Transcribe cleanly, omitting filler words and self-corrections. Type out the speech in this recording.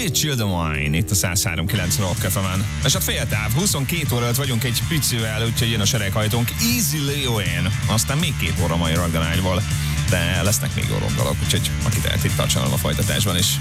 Sweet Chill the Wine, itt a 103.9 Rock FM-en. És hát féltáv, 22 óra vagyunk egy picővel, úgyhogy jön a sereghajtónk Easy Leoin. Aztán még 2 óra mai Rock the Night-val, de lesznek még jó rockdalok, úgyhogy aki tehet itt tartsanak a folytatásban is.